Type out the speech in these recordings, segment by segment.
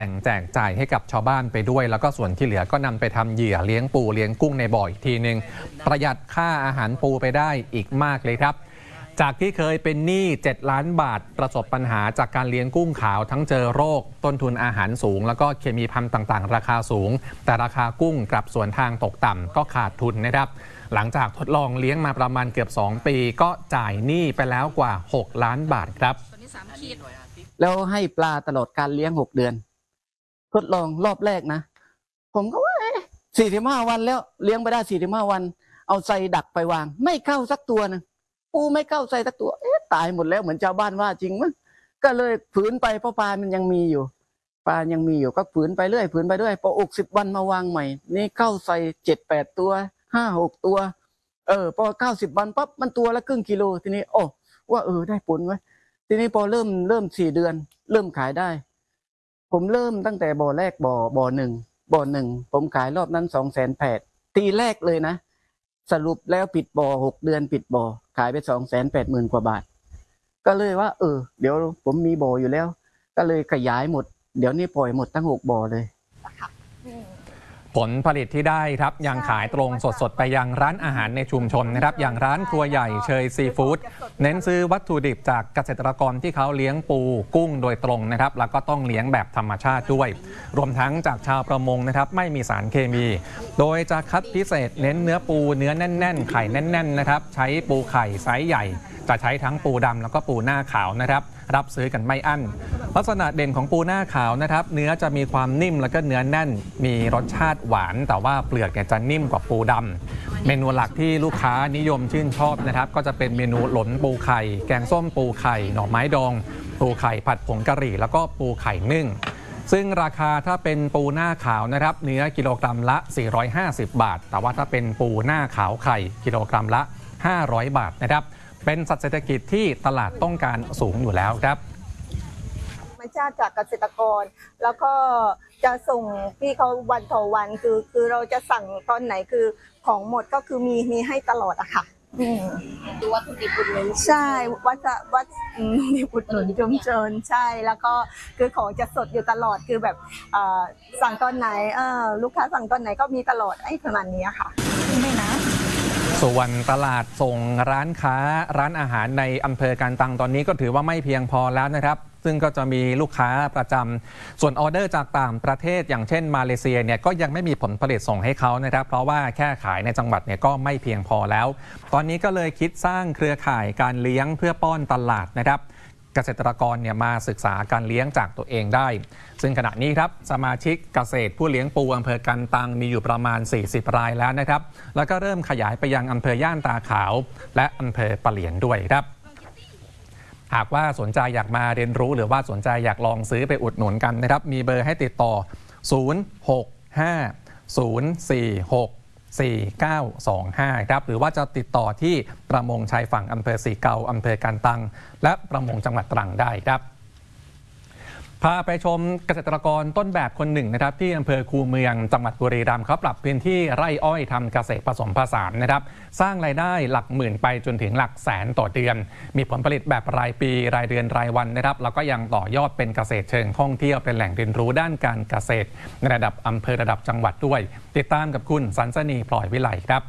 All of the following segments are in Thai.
แจกจ่ายให้กับชาวบ้านไปด้วยแล้วก็ส่วนที่เหลือก็นำไปทำเหยื่อเลี้ยงปูเลี้ยงกุ้งในบ่ออีกทีหนึ่งประหยัดค่าอาหารปูไปได้อีกมากเลยครับจากที่เคยเป็นหนี้7 ล้านบาทประสบปัญหาจากการเลี้ยงกุ้งขาวทั้งเจอโรคต้นทุนอาหารสูงแล้วก็เคมีภัณฑ์ต่างๆราคาสูงแต่ราคากุ้งกลับสวนทางตกต่ำก็ขาดทุนนะครับหลังจากทดลองเลี้ยงมาประมาณเกือบ2 ปีก็จ่ายหนี้ไปแล้วกว่า6 ล้านบาทครับแล้วให้ปลาตลอดการเลี้ยง6 เดือนทดลองรอบแรกนะผมก็ว่า45 วันแล้วเลี้ยงไปได้45 วันเอาใส่ดักไปวางไม่เข้าสักตัวนึงปูไม่เข้าใส่สักตัวตายหมดแล้วเหมือนชาวบ้านว่าจริงมั้งก็เลยฝืนไปเพราะปลามันยังมีอยู่ก็ฝืนไปเรื่อยพอ60 วันมาวางใหม่นี่เข้าใส่7-8 ตัว5-6 ตัวพอ90 วันปั๊บมันตัวละครึ่งกิโลทีนี้ว่าได้ผลไว้ทีนี้พอเริ่ม4 เดือนเริ่มขายได้ผมเริ่มตั้งแต่บ่อแรกบ่อหนึ่งผมขายรอบนั้น280,000ทีแรกเลยนะสรุปแล้วปิดบ่อ6 เดือนปิดบ่อขายไป280,000 กว่าบาทก็เลยว่าเดี๋ยวผมมีบ่ออยู่แล้วก็เลยขยายหมดเดี๋ยวนี้ปล่อยหมดทั้ง6 บ่อเลยผลผลิตที่ได้ครับยังขายตรงสดๆไปยังร้านอาหารในชุมชนนะครับอย่างร้านครัวใหญ่เชยซีฟู้ดเน้นซื้อวัตถุดิบจากเกษตรกรที่เขาเลี้ยงปูกุ้งโดยตรงนะครับแล้วก็ต้องเลี้ยงแบบธรรมชาติด้วยรวมทั้งจากชาวประมงนะครับไม่มีสารเคมีโดยจะคัดพิเศษเน้นเนื้อปูเนื้อแน่นๆไข่แน่นๆนะครับใช้ปูไข่ไซส์ใหญ่จะใช้ทั้งปูดำแล้วก็ปูหน้าขาวนะครับรับซื้อกันไม่อั้นลักษณะเด่นของปูหน้าขาวนะครับเนื้อจะมีความนิ่มแล้วก็เนื้อแน่นมีรสชาติหวานแต่ว่าเปลือกเนี่ยจะนิ่มกว่าปูดำเมนูหลักที่ลูกค้านิยมชื่นชอบนะครับก็จะเป็นเมนูหลนปูไข่แกงส้มปูไข่หน่อไม้ดองปูไข่ผัดผงกะหรี่แล้วก็ปูไข่นึ่งซึ่งราคาถ้าเป็นปูหน้าขาวนะครับเนื้อกิโลกรัมละ450 บาทแต่ว่าถ้าเป็นปูหน้าขาวไข่กิโลกรัมละ500 บาทนะครับเป็นสัตว์เศรษฐกิจที่ตลาดต้องการสูงอยู่แล้วครับธรรมชาติจากเกษตรกรแล้วก็จะส่งพี่เขาวันต่อวันคือเราจะสั่งตอนไหนคือของหมดก็คือมีให้ตลอดอะค่ะดูวัตถุดิบอุดหนุนใช่วัตถุดิบอุดหนุนชุมชนใช่แล้วก็คือของจะสดอยู่ตลอดคือแบบสั่งตอนไหนลูกค้าสั่งตอนไหนก็มีตลอดประมาณนี้ค่ะไม่นะส่วนตลาดส่งร้านค้าร้านอาหารในอำเภอกันตังตอนนี้ก็ถือว่าไม่เพียงพอแล้วนะครับซึ่งก็จะมีลูกค้าประจำส่วนออเดอร์จากต่างประเทศอย่างเช่นมาเลเซียเนี่ยก็ยังไม่มีผลผลิตส่งให้เขานะครับเพราะว่าแค่ขายในจังหวัดเนี่ยก็ไม่เพียงพอแล้วตอนนี้ก็เลยคิดสร้างเครือข่ายการเลี้ยงเพื่อป้อนตลาดนะครับเกษตรกรเนี่ยมาศึกษาการเลี้ยงจากตัวเองได้ซึ่งขณะนี้ครับสมาชิกเกษตรผู้เลี้ยงปูอำเภอกันตังมีอยู่ประมาณ40 รายแล้วนะครับแล้วก็เริ่มขยายไปยังอำเภอย่านตาขาวและอำเภอปะเหลียนด้วยครับหากว่าสนใจอยากมาเรียนรู้หรือว่าสนใจอยากลองซื้อไปอุดหนุนกันนะครับมีเบอร์ให้ติดต่อ065-046-4925ครับหรือว่าจะติดต่อที่ประมงชายฝั่งอำเภอสีเกาอำเภอกันตังและประมงจังหวัดตรังได้ครับพาไปชมเกษตรกรต้นแบบคนหนึ่งนะครับที่อำเภอคูเมืองจังหวัดบุรีรัมย์เขาปรับพื้นที่ไร่อ้อยทำเกษตรผสมผสานนะครับสร้างรายได้หลักหมื่นไปจนถึงหลักแสนต่อเดือนมีผลผลิตแบบรายปีรายเดือนรายวันนะครับแล้วก็ยังต่อยอดเป็นเกษตรเชิงท่องเที่ยวเป็นแหล่งเรียนรู้ด้านการเกษตรในระดับอำเภอระดับจังหวัดด้วยติดตามกับคุณสันสนีพลอยวิไลครับ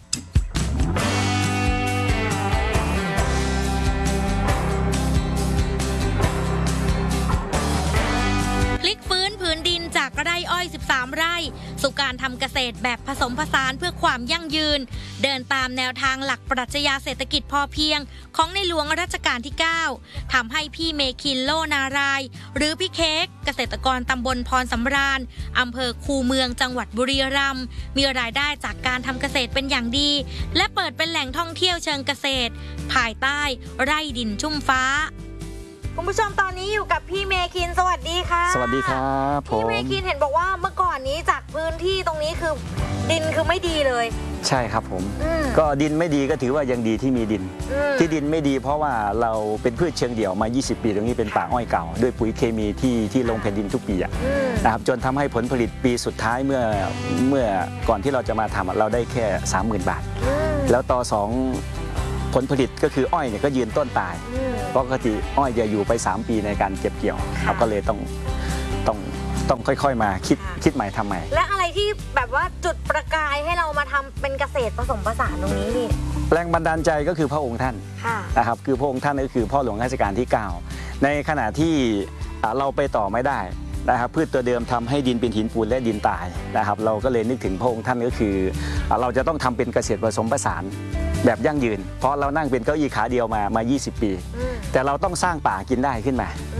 จากไร่อ้อย13 ไร่สู่การทำเกษตรแบบผสมผสานเพื่อความยั่งยืนเดินตามแนวทางหลักปรัชญาเศรษฐกิจพอเพียงของในหลวงรัชกาลที่ 9ทำให้พี่เมคินโลนารายหรือพี่เค้กเกษตรกรตำบลพรสำราญอำเภอคูเมืองจังหวัดบุรีรัมย์มีรายได้จากการทำเกษตรเป็นอย่างดีและเปิดเป็นแหล่งท่องเที่ยวเชิงเกษตรภายใต้ไร่ดินชุ่มฟ้าคุณผู้ชมตอนนี้อยู่กับพี่เมคินสวัสดีค่ะสวัสดีครับพี่เมคินเห็นบอกว่าเมื่อก่อนนี้จากพื้นที่ตรงนี้คือดินคือไม่ดีเลยใช่ครับผมก็ดินไม่ดีก็ถือว่ายังดีที่มีดินที่ดินไม่ดีเพราะว่าเราเป็นพืชเชิงเดี่ยวมา20 ปีตรงนี้เป็นป่าอ้อยเก่าด้วยปุ๋ยเคมีที่ลงแผ่นดินทุกปีนะครับจนทำให้ผลผลิตปีสุดท้ายเมื่อก่อนที่เราจะมาทำเราได้แค่ 30,000 บาทแล้วต่อ2ผลผลิตก็คืออ้อยเนี่ยก็ยืนต้นตายปกติอ้อยจะอยู่ไป3 ปีในการเก็บเกี่ยวเราก็เลยต้องต้องค่อยๆมาคิดใหม่ทำใหม่และอะไรที่แบบว่าจุดประกายให้เรามาทำเป็นเกษตรผสมผสานตรงนี้พี่แรงบันดาลใจก็คือพระองค์ท่านค่ะนะครับคือพระองค์ท่านก็คือพ่อหลวงรัชกาลที่ 9 ในขณะที่เราไปต่อไม่ได้นะครับพืชตัวเดิมทำให้ดินเป็นหินปูนและดินตายนะครับเราก็เลยนึกถึงพระองค์ท่านก็คือเราจะต้องทำเป็นเกษตรผสมผสานแบบยั่งยืนเพราะเรานั่งเป็นเก้าอี้ขาเดียวมา20 ปีแต่เราต้องสร้างป่ากินได้ขึ้นมา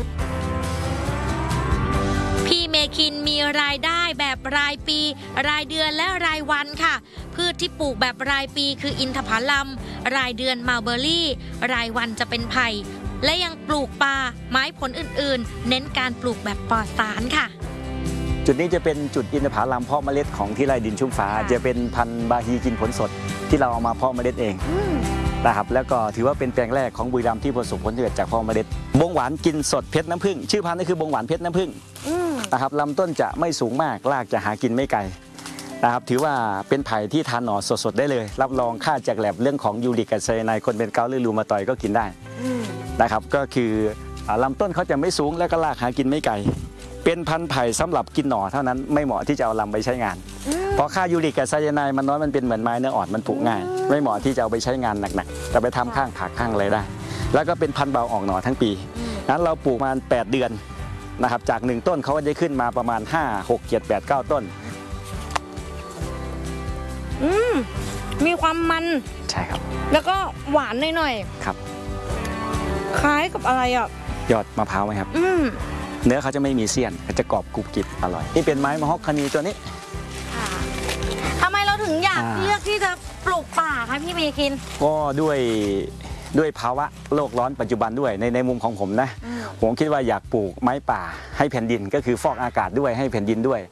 พี่เมคินมีรายได้แบบรายปี รายเดือนและรายวันค่ะ พืชที่ปลูกแบบรายปีคืออินทผลัมรายเดือนมัลเบอรี่ รายวันจะเป็นไผ่และยังปลูกปลาไม้ผลอื่นๆ เน้นการปลูกแบบปลอดสารค่ะจุดนี้จะเป็นจุดอินทผลัมเพาะเมล็ดของที่ไร่ดินชุ่มฟ้าจะเป็นพันธุ์บาฮีกินผลสดที่เราเอามาเพาะเมล็ดเองนะครับแล้วก็ถือว่าเป็นแปลงแรกของบุรีรัมย์ที่ประสบผลสำเร็จจากเพาะเมล็ดบงหวานกินสดเพชรน้ำผึ้งชื่อพันธุ์ก็คือบงหวานเพชรน้ำผึ้งนะครับลำต้นจะไม่สูงมากรากจะหากินไม่ไกลนะครับถือว่าเป็นไผ่ที่ทานหน่อสดๆได้เลยรับรองค่าจากแลบเรื่องของยูริกแอซิดในคนเป็นเกาต์หรือรูมาตอยด์ก็กินได้นะครับก็คือลำต้นเขาจะไม่สูงและก็รากหากินไม่ไกลเป็นพันธุ์ไผ่สำหรับกินหน่อเท่านั้นไม่เหมาะที่จะเอาลำไปใช้งานเพราะค่ายูริกแอซิดมันน้อยมันเป็นเหมือนไม้เนื้ออ่อนมันผุง่ายไม่เหมาะที่จะเอาไปใช้งานหนักๆแต่ไปทำข้างผักข้างอะไรได้แล้วก็เป็นพันธุ์เบาออกหน่อทั้งปีนั้นเราปลูกมา8 เดือนนะครับจาก1ต้นเขาก็จะขึ้นมาประมาณ5 6 7 8 9 ต้นมีความมันใช่ครับแล้วก็หวานหน่อยครับๆคล้ายกับอะไรอ่ะยอดมะพร้าวไหมครับเนื้อเขาจะไม่มีเสี้ยนจะกรอบกรุบกริบอร่อยนี่เป็นไม้มะฮอกคานีตัวนี้ทำไมเราถึงอยากเลือกที่จะปลูกป่าคะพี่เมคินก็ด้วยภาวะโลกร้อนปัจจุบันด้วยในมุมของผมนะผมคิดว่าอยากปลูกไม้ป่าให้แผ่นดินก็คือฟอกอากาศด้วยให้แผ่นดินด้วย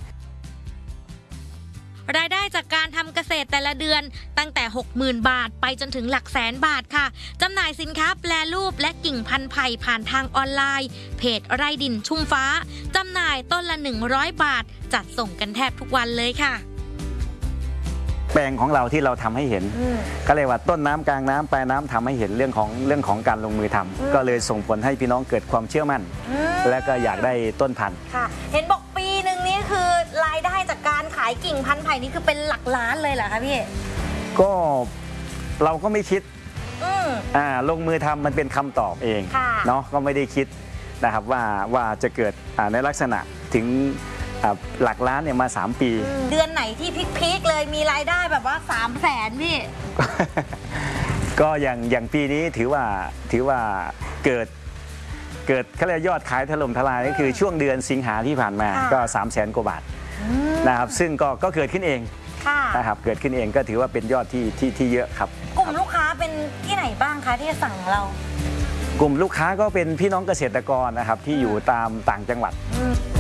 รายได้จากการทำเกษตรแต่ละเดือนตั้งแต่ 60,000 บาทไปจนถึงหลักแสนบาทค่ะจำหน่ายสินค้าแปรรูปและกิ่งพันธุ์ไผ่ผ่านทางออนไลน์เพจไร่ดินชุ่มฟ้าจำหน่ายต้นละ100 บาทจัดส่งกันแทบทุกวันเลยค่ะแปลงของเราที่เราทำให้เห็นก็เรียกว่าต้นน้ำกลางน้ำปลายน้ำทำให้เห็นเรื่องของการลงมือทำก็เลยส่งผลให้พี่น้องเกิดความเชื่อมั่นและก็อยากได้ต้นพันธุ์ค่ะเห็นบอกปีหนึ่งนี้คือรายได้จากการขายกิ่งพันธุ์ไผ่นี่คือเป็นหลักล้านเลยเหรอคะพี่ก็เราก็ไม่คิดลงมือทำมันเป็นคำตอบเองเนาะก็ไม่ได้คิดนะครับว่าจะเกิดในลักษณะถึงหลักล้านเนี่ยมา3 ปีเดือนไหนที่พีคๆเลยมีรายได้แบบว่า300,000พี่ก็อย่างปีนี้ถือว่าเกิดเขาเรียกยอดขายถล่มทลายก็คือช่วงเดือนสิงหาที่ผ่านมาก็300,000 กว่าบาทนะครับซึ่งก็เกิดขึ้นเองนะครับเกิดขึ้นเองก็ถือว่าเป็นยอดที่เยอะครับกลุ่มลูกค้าเป็นที่ไหนบ้างคะที่จะสั่งเรากลุ่มลูกค้าก็เป็นพี่น้องเกษตรกรนะครับที่อยู่ตามต่างจังหวัด